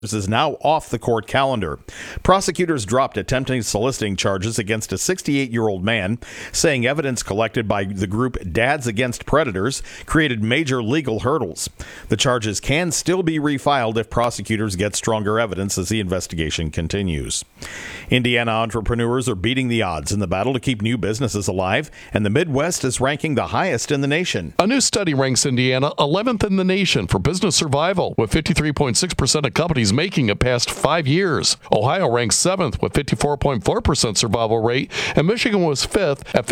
is now off the court calendar. Prosecutors dropped attempting soliciting charges against a 68-year-old man, saying evidence collected by the group Dads Against Predators created major legal hurdles. The charges can still be refiled if prosecutors get stronger evidence as the investigation continues. Indiana entrepreneurs are beating the odds in the battle to keep new businesses alive, and the Midwest is ranking the highest in the nation. A new study ranks Indiana 11th in the nation for business survival, with 53.6% of companies making it past 5 years. Ohio ranks 7th with 54.4% survival rate, and Michigan was 5th at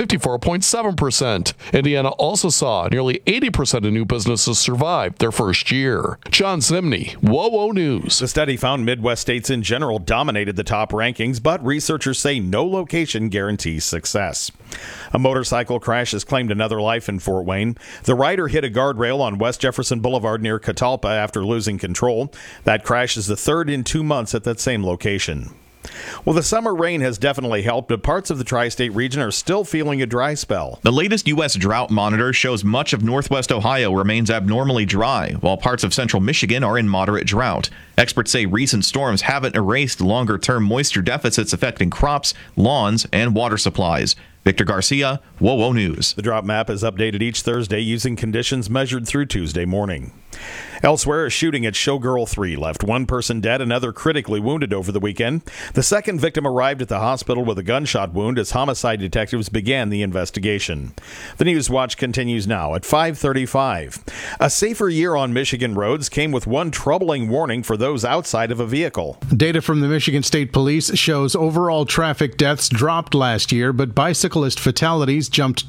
54.7%. Indiana also saw nearly 80% of new businesses survive their first year. John Zimney, WOWO News. The study found Midwest states in general dominated the top rankings, but researchers say no location guarantees success. A motorcycle crash has claimed another life in Fort Wayne. The rider hit a guardrail on West Jefferson Boulevard near Catalpa after losing control. That crash is the third in 2 months at that same location. Well, the summer rain has definitely helped, but parts of the tri-state region are still feeling a dry spell. The latest U.S. drought monitor shows much of northwest Ohio remains abnormally dry, while parts of central Michigan are in moderate drought. Experts say recent storms haven't erased longer-term moisture deficits affecting crops, lawns, and water supplies. Victor Garcia, WOWO News. The drought map is updated each Thursday using conditions measured through Tuesday morning. Elsewhere, a shooting at Showgirl 3 left one person dead, another critically wounded over the weekend. The second victim arrived at the hospital with a gunshot wound as homicide detectives began the investigation. The News Watch continues now at 5:35. A safer year on Michigan roads came with one troubling warning for those outside of a vehicle. Data from the Michigan State Police shows overall traffic deaths dropped last year, but bicyclist fatalities jumped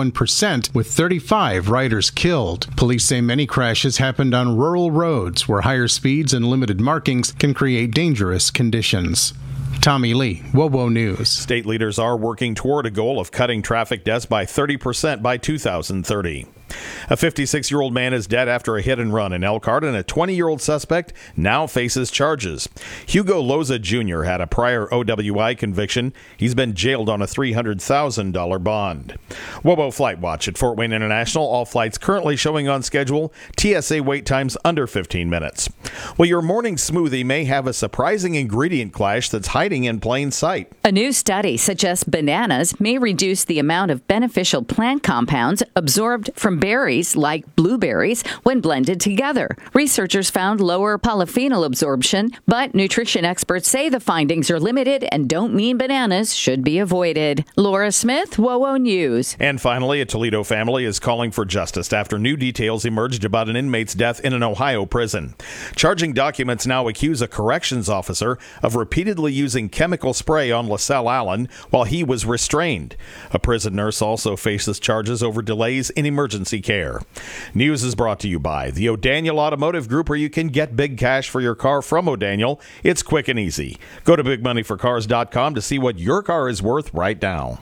21%, with 35 riders killed. Police say many crashes happened on rural roads where higher speeds and limited markings can create dangerous conditions. Tommy Lee, WOWO News. State leaders are working toward a goal of cutting traffic deaths by 30% by 2030. A 56-year-old man is dead after a hit and run in Elkhart, and a 20-year-old suspect now faces charges. Hugo Loza Jr. had a prior OWI conviction. He's been jailed on a $300,000 bond. WOWO Flight Watch at Fort Wayne International. All flights currently showing on schedule. TSA wait times under 15 minutes. Well, your morning smoothie may have a surprising ingredient clash that's hiding in plain sight. A new study suggests bananas may reduce the amount of beneficial plant compounds absorbed from berries like blueberries when blended together. Researchers found lower polyphenol absorption, but nutrition experts say the findings are limited and don't mean bananas should be avoided. Laura Smith, WOWO News. And finally, a Toledo family is calling for justice after new details emerged about an inmate's death in an Ohio prison. Charging documents now accuse a corrections officer of repeatedly using chemical spray on LaSalle Allen while he was restrained. A prison nurse also faces charges over delays in emergency care. News is brought to you by the O'Daniel Automotive Group, where you can get big cash for your car from O'Daniel. It's quick and easy. Go to bigmoneyforcars.com to see what your car is worth right now.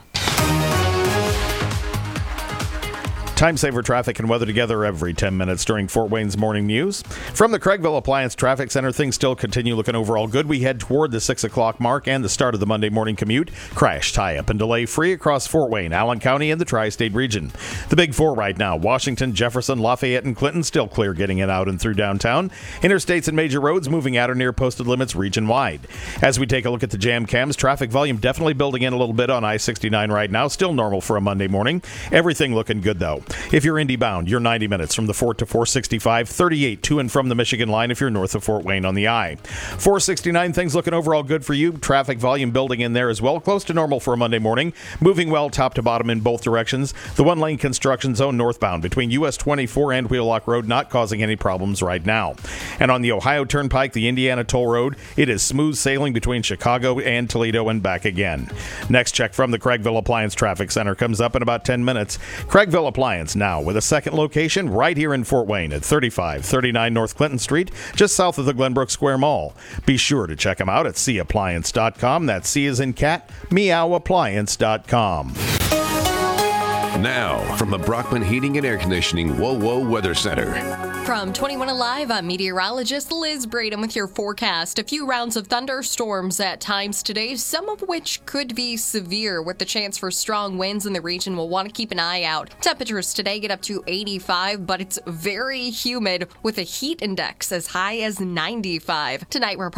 Time saver traffic and weather together every 10 minutes during Fort Wayne's morning news. From the Craigville Appliance Traffic Center, things still continue looking overall good. We head toward the 6 o'clock mark and the start of the Monday morning commute. Crash, tie-up, and delay free across Fort Wayne, Allen County, and the tri-state region. The big four right now: Washington, Jefferson, Lafayette, and Clinton, still clear getting it out and through downtown. Interstates and major roads moving at or near posted limits region-wide. As we take a look at the jam cams, traffic volume definitely building in a little bit on I-69 right now. Still normal for a Monday morning. Everything looking good, though. If you're Indy bound, you're 90 minutes from the Fort to 465, 38 to and from the Michigan line if you're north of Fort Wayne on the I. 469, things looking overall good for you. Traffic volume building in there as well, close to normal for a Monday morning. Moving well top to bottom in both directions. The one-lane construction zone northbound between US 24 and Wheelock Road not causing any problems right now. And on the Ohio Turnpike, the Indiana Toll Road, it is smooth sailing between Chicago and Toledo and back again. Next check from the Craigville Appliance Traffic Center comes up in about 10 minutes. Craigville Appliance now with a second location right here in Fort Wayne at 3539 North Clinton Street, just south of the Glenbrook Square Mall. Be sure to check them out at cappliance.com. That's C as in cat, meowappliance.com. Now, from the Brockman Heating and Air Conditioning WOWO Weather Center. From 21 Alive, I'm meteorologist Liz Braden with your forecast. A few rounds of thunderstorms at times today, some of which could be severe with the chance for strong winds in the region. We'll want to keep an eye out. Temperatures today get up to 85, but it's very humid with a heat index as high as 95. Tonight, we're